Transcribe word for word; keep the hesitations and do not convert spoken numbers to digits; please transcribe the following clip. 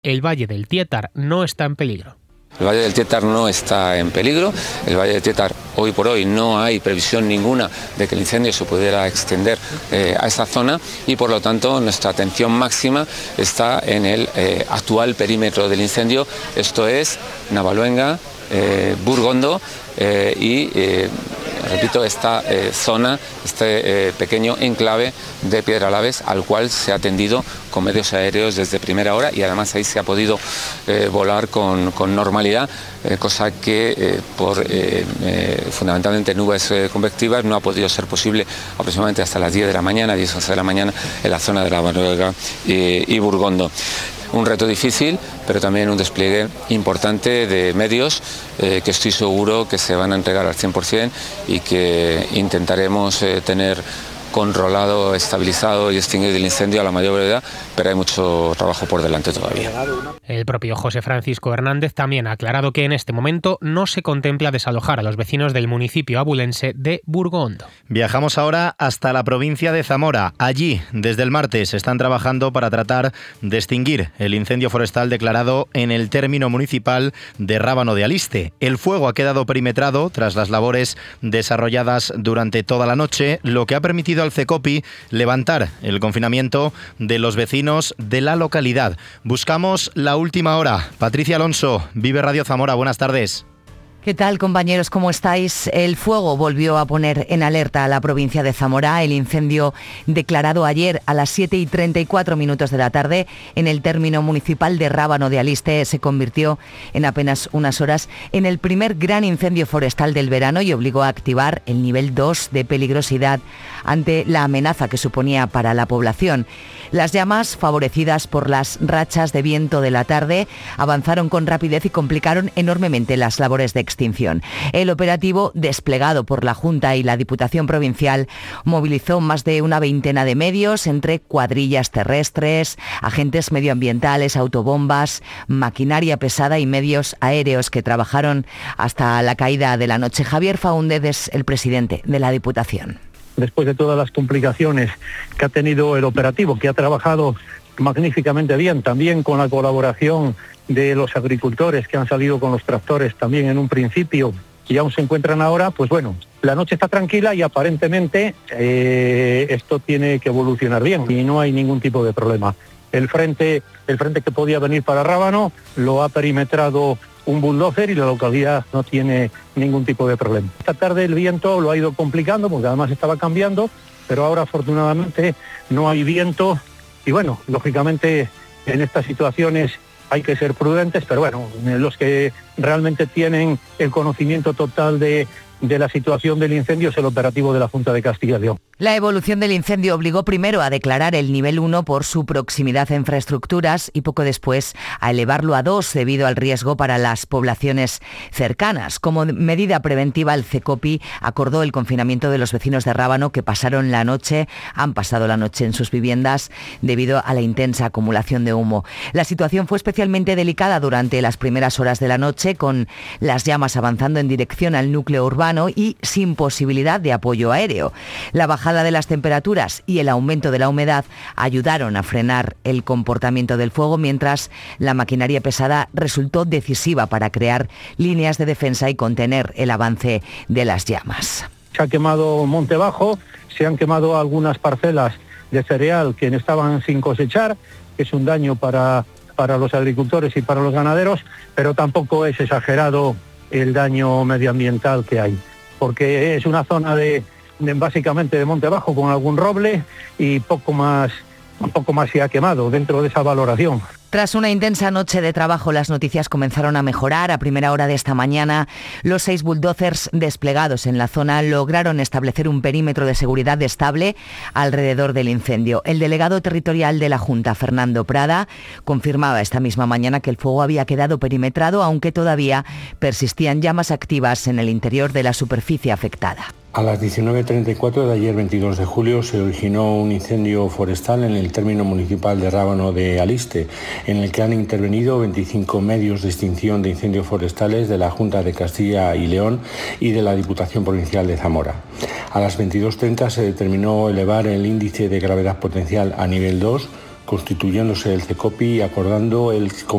el Valle del Tietar no está en peligro. El Valle del Tietar no está en peligro. El Valle del Tietar, hoy por hoy, no hay previsión ninguna de que el incendio se pudiera extender eh, a esa zona y, por lo tanto, nuestra atención máxima está en el eh, actual perímetro del incendio, esto es Navaluenga, eh, Burgondo eh, y, eh, repito, esta eh, zona, este eh, pequeño enclave de Piedralaves, al cual se ha atendido con medios aéreos desde primera hora y además ahí se ha podido eh, volar con, con normalidad, eh, cosa que eh, por eh, eh, fundamentalmente nubes eh, convectivas no ha podido ser posible aproximadamente hasta las diez de la mañana, diez once de la mañana en la zona de la Navaluenga y, y Burgondo. Un reto difícil, pero también un despliegue importante de medios eh, que estoy seguro que se van a entregar al cien por cien y que intentaremos eh, tener controlado, estabilizado y extinguir el incendio a la mayor brevedad, pero hay mucho trabajo por delante todavía. El propio José Francisco Hernández también ha aclarado que en este momento no se contempla desalojar a los vecinos del municipio abulense de Burgondo. Viajamos ahora hasta la provincia de Zamora. Allí, desde el martes, están trabajando para tratar de extinguir el incendio forestal declarado en el término municipal de Rábano de Aliste. El fuego ha quedado perimetrado tras las labores desarrolladas durante toda la noche, lo que ha permitido al CECOPI levantar el confinamiento de los vecinos de la localidad. Buscamos la última hora. Patricia Alonso, Vive Radio Zamora, buenas tardes. ¿Qué tal, compañeros? ¿Cómo estáis? El fuego volvió a poner en alerta a la provincia de Zamora. El incendio declarado ayer a las siete y treinta y cuatro minutos de la tarde en el término municipal de Rábano de Aliste se convirtió en apenas unas horas en el primer gran incendio forestal del verano y obligó a activar el nivel dos de peligrosidad ante la amenaza que suponía para la población. Las llamas, favorecidas por las rachas de viento de la tarde, avanzaron con rapidez y complicaron enormemente las labores de extinción. El operativo, desplegado por la Junta y la Diputación Provincial, movilizó más de una veintena de medios entre cuadrillas terrestres, agentes medioambientales, autobombas, maquinaria pesada y medios aéreos que trabajaron hasta la caída de la noche. Javier Faúndez es el presidente de la Diputación. Después de todas las complicaciones que ha tenido el operativo, que ha trabajado magníficamente bien, también con la colaboración de los agricultores que han salido con los tractores también en un principio y aún se encuentran ahora, pues bueno, la noche está tranquila y aparentemente eh, esto tiene que evolucionar bien y no hay ningún tipo de problema. El frente, el frente que podía venir para Rábano lo ha perimetrado un bulldozer y la localidad no tiene ningún tipo de problema. Esta tarde el viento lo ha ido complicando porque además estaba cambiando, pero ahora afortunadamente no hay viento y bueno, lógicamente en estas situaciones hay que ser prudentes, pero bueno, los que realmente tienen el conocimiento total de, de la situación del incendio es el operativo de la Junta de Castilla y León. La evolución del incendio obligó primero a declarar el nivel uno por su proximidad a infraestructuras y poco después a elevarlo a dos debido al riesgo para las poblaciones cercanas. Como medida preventiva, el CECOPI acordó el confinamiento de los vecinos de Rábano que pasaron la noche, han pasado la noche en sus viviendas debido a la intensa acumulación de humo. La situación fue especialmente delicada durante las primeras horas de la noche, con las llamas avanzando en dirección al núcleo urbano y sin posibilidad de apoyo aéreo. La bajada de las temperaturas y el aumento de la humedad ayudaron a frenar el comportamiento del fuego, mientras la maquinaria pesada resultó decisiva para crear líneas de defensa y contener el avance de las llamas. Se ha quemado Monte Bajo, se han quemado algunas parcelas de cereal que estaban sin cosechar, que es un daño para, para los agricultores y para los ganaderos, pero tampoco es exagerado el daño medioambiental que hay, porque es una zona de básicamente de monte bajo con algún roble y poco más, un poco más se ha quemado dentro de esa valoración. Tras una intensa noche de trabajo, las noticias comenzaron a mejorar. A primera hora de esta mañana, los seis bulldozers desplegados en la zona lograron establecer un perímetro de seguridad estable alrededor del incendio. El delegado territorial de la Junta, Fernando Prada, confirmaba esta misma mañana que el fuego había quedado perimetrado, aunque todavía persistían llamas activas en el interior de la superficie afectada. A las diecinueve treinta y cuatro de ayer, veintidós de julio, se originó un incendio forestal en el término municipal de Rábano de Aliste, en el que han intervenido veinticinco medios de extinción de incendios forestales de la Junta de Castilla y León y de la Diputación Provincial de Zamora. A las veintidós treinta se determinó elevar el índice de gravedad potencial a nivel dos, constituyéndose el CECOPI y acordando el